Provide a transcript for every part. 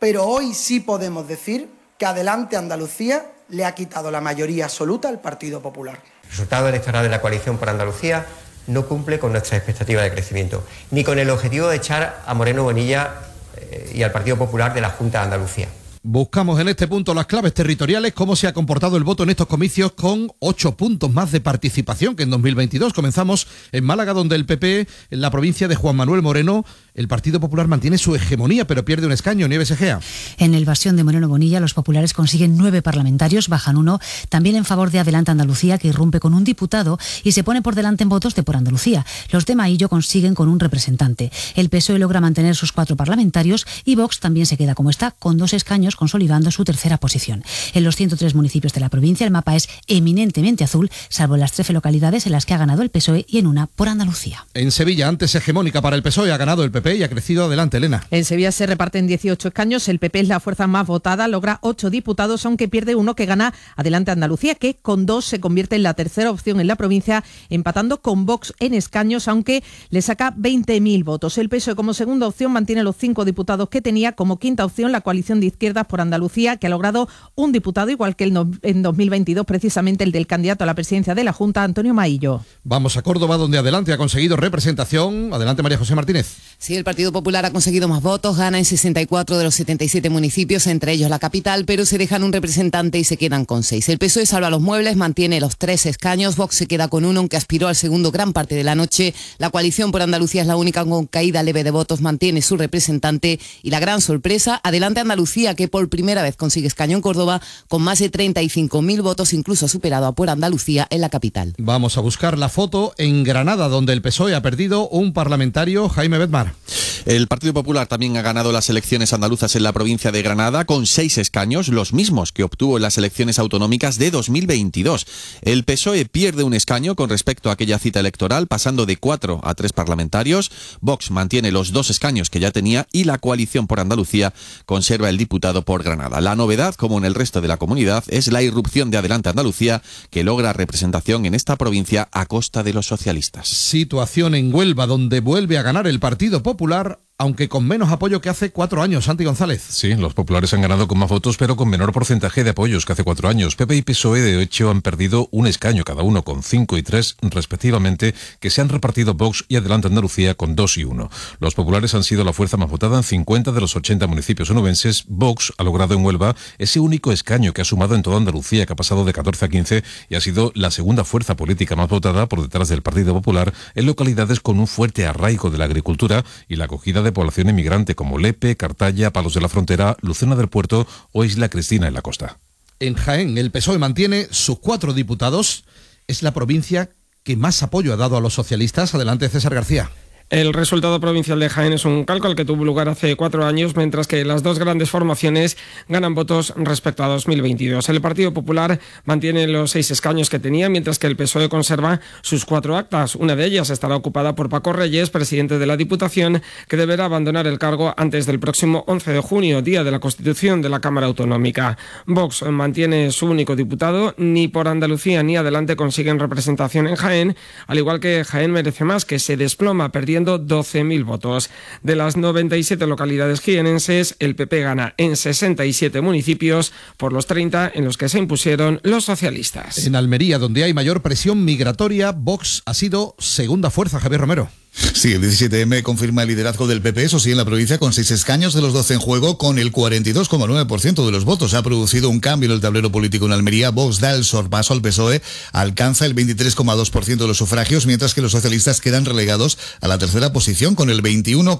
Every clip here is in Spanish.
pero hoy sí podemos decir que Adelante Andalucía le ha quitado la mayoría absoluta al Partido Popular. El resultado electoral de la Coalición por Andalucía no cumple con nuestras expectativas de crecimiento, ni con el objetivo de echar a Moreno Bonilla y al Partido Popular de la Junta de Andalucía. Buscamos en este punto las claves territoriales, cómo se ha comportado el voto en estos comicios con 8 puntos más de participación que en 2022. Comenzamos en Málaga, donde el PP, en la provincia de Juan Manuel Moreno, el Partido Popular mantiene su hegemonía, pero pierde un escaño. Nieves Egea. En el bastión de Moreno Bonilla, los populares consiguen 9 parlamentarios, bajan 1, también en favor de Adelante Andalucía, que irrumpe con un diputado y se pone por delante en votos de Por Andalucía. Los de Maillo consiguen con un representante. El PSOE logra mantener sus 4 parlamentarios y Vox también se queda como está, con 2 escaños, consolidando su tercera posición. En los 103 municipios de la provincia, el mapa es eminentemente azul, salvo en las 13 localidades en las que ha ganado el PSOE y en una Por Andalucía. En Sevilla, antes hegemónica para el PSOE, ha ganado el PP y ha crecido. Adelante, Elena. En Sevilla se reparten 18 escaños, el PP es la fuerza más votada, logra 8 diputados, aunque pierde uno que gana Adelante Andalucía, que con 2 se convierte en la tercera opción en la provincia, empatando con Vox en escaños, aunque le saca 20.000 votos. El PSOE como segunda opción mantiene los 5 diputados que tenía, como quinta opción la coalición de izquierdas Por Andalucía, que ha logrado un diputado, igual que en 2022, precisamente el del candidato a la presidencia de la Junta, Antonio Maillo. Vamos a Córdoba, donde Adelante ha conseguido representación. Adelante, María José Martínez. Sí, el Partido Popular ha conseguido más votos, gana en 64 de los 77 municipios, entre ellos la capital, pero se dejan un representante y se quedan con 6. El PSOE salva los muebles, mantiene los 3 escaños, Vox se queda con 1, aunque aspiró al segundo gran parte de la noche. La coalición Por Andalucía es la única con caída leve de votos, mantiene su representante y la gran sorpresa, Adelante Andalucía, que por primera vez consigue escaño en Córdoba con más de 35.000 votos, incluso ha superado a Por Andalucía en la capital. Vamos a buscar la foto en Granada, donde el PSOE ha perdido un parlamentario, Jaime Bedmar. El Partido Popular también ha ganado las elecciones andaluzas en la provincia de Granada con 6 escaños, los mismos que obtuvo en las elecciones autonómicas de 2022. El PSOE pierde un escaño con respecto a aquella cita electoral, pasando de 4 a 3 parlamentarios. Vox mantiene los 2 escaños que ya tenía y la coalición Por Andalucía conserva el diputado por Granada. La novedad, como en el resto de la comunidad, es la irrupción de Adelante Andalucía, que logra representación en esta provincia a costa de los socialistas. Situación en Huelva, donde vuelve a ganar el Partido Popular, aunque con menos apoyo que hace 4 años. Santi González. Sí, los populares han ganado con más votos, pero con menor porcentaje de apoyos que hace 4 años. PP y PSOE, de hecho, han perdido un escaño cada uno, con 5 y 3 respectivamente, que se han repartido Vox y Adelante Andalucía con 2 y 1. Los populares han sido la fuerza más votada en 50 de los 80 municipios onubenses. Vox ha logrado en Huelva ese único escaño que ha sumado en toda Andalucía, que ha pasado de 14 a 15 y ha sido la segunda fuerza política más votada, por detrás del Partido Popular, en localidades con un fuerte arraigo de la agricultura y la acogida de población inmigrante como Lepe, Cartaya, Palos de la Frontera, Lucena del Puerto o Isla Cristina en la costa. En Jaén, el PSOE mantiene sus 4 diputados. Es la provincia que más apoyo ha dado a los socialistas. Adelante, César García. El resultado provincial de Jaén es un cálculo que tuvo lugar hace 4 años, mientras que las 2 grandes formaciones ganan votos respecto a 2022. El Partido Popular mantiene los 6 escaños que tenía, mientras que el PSOE conserva sus 4 actas. Una de ellas estará ocupada por Paco Reyes, presidente de la Diputación, que deberá abandonar el cargo antes del próximo 11 de junio, día de la constitución de la Cámara Autonómica. Vox mantiene su único diputado. Ni Por Andalucía ni Adelante consiguen representación en Jaén, al igual que Jaén Merece Más, que se desploma perdiendo 12.000 votos. De las 97 localidades jienenses, el PP gana en 67 municipios por los 30 en los que se impusieron los socialistas. En Almería, donde hay mayor presión migratoria, Vox ha sido segunda fuerza. Javier Romero. Sí, el 17M confirma el liderazgo del PP, eso sí, en la provincia, con 6 escaños de los 12 en juego, con el 42,9% de los votos. Se ha producido un cambio en el tablero político en Almería. Vox da el sorpaso al PSOE, alcanza el 23,2% de los sufragios, mientras que los socialistas quedan relegados a la tercera posición con el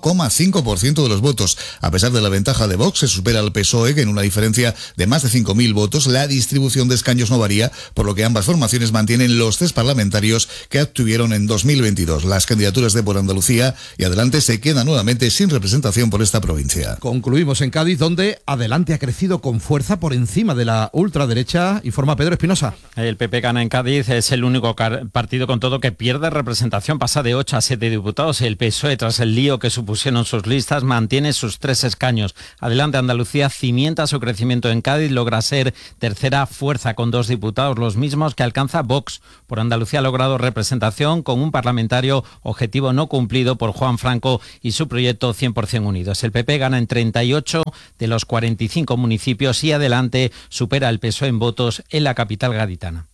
21,5% de los votos. A pesar de la ventaja de Vox, se supera al PSOE, que en una diferencia de más de 5.000 votos, la distribución de escaños no varía, por lo que ambas formaciones mantienen los 3 parlamentarios que obtuvieron en 2022. Las candidaturas de Por Andalucía y Adelante se queda nuevamente sin representación por esta provincia. Concluimos en Cádiz, donde Adelante ha crecido con fuerza por encima de la ultraderecha, informa Pedro Espinosa. El PP gana en Cádiz, es el único partido con todo que pierde representación, pasa de 8 a 7 diputados. El PSOE, tras el lío que supusieron sus listas, mantiene sus 3 escaños. Adelante Andalucía cimienta su crecimiento en Cádiz, logra ser tercera fuerza con 2 diputados, los mismos que alcanza Vox. Por Andalucía ha logrado representación con un parlamentario, objetivo no cumplido por Juan Franco y su proyecto 100% Unidos. El PP gana en 38 de los 45 municipios y Adelante supera al PSOE en votos en la capital gaditana.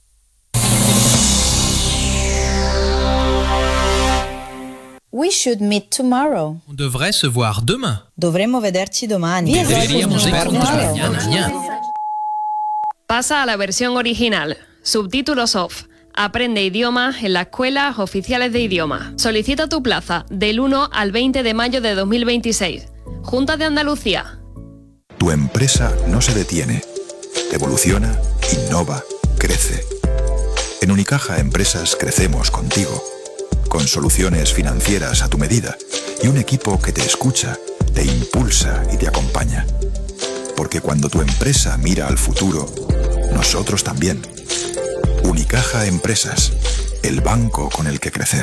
We should meet tomorrow. On devrait se voir demain. Dovremmo vederci domani. Deberíamos vernos mañana. Pasa a la versión original. Subtítulos off. Aprende idiomas en las escuelas oficiales de idioma. Solicita tu plaza del 1 al 20 de mayo de 2026. Junta de Andalucía. Tu empresa no se detiene. Evoluciona, innova, crece. En Unicaja Empresas crecemos contigo. Con soluciones financieras a tu medida y un equipo que te escucha, te impulsa y te acompaña. Porque cuando tu empresa mira al futuro, nosotros también. Unicaja Empresas, el banco con el que crecer.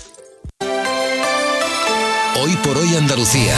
Hoy por hoy Andalucía.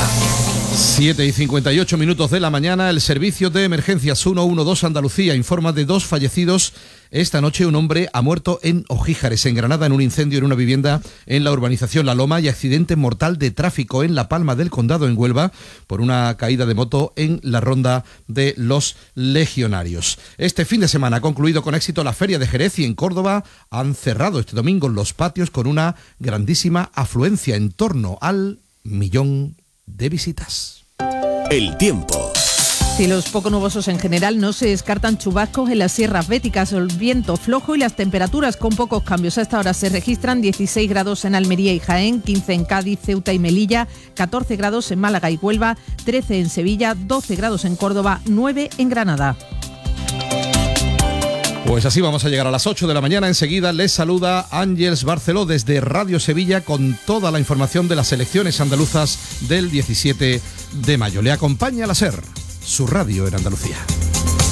7:58 de la mañana, el servicio de emergencias 112 Andalucía informa de 2 fallecidos. Esta noche un hombre ha muerto en Ojíjares, en Granada, en un incendio en una vivienda en la urbanización La Loma, y accidente mortal de tráfico en La Palma del Condado, en Huelva, por una caída de moto en la ronda de los Legionarios. Este fin de semana ha concluido con éxito la Feria de Jerez y en Córdoba han cerrado este domingo los patios con una grandísima afluencia, en torno al 1 millón de visitas. El tiempo. Cielos poco nubosos en general, no se descartan chubascos en las sierras béticas, el viento flojo y las temperaturas con pocos cambios. A esta hora se registran 16 grados en Almería y Jaén, 15 en Cádiz, Ceuta y Melilla, 14 grados en Málaga y Huelva, 13 en Sevilla, 12 grados en Córdoba, 9 en Granada. Pues así vamos a llegar a las 8 de la mañana. Enseguida les saluda Ángeles Barceló desde Radio Sevilla con toda la información de las elecciones andaluzas del 17 de mayo. Le acompaña la SER, su radio en Andalucía.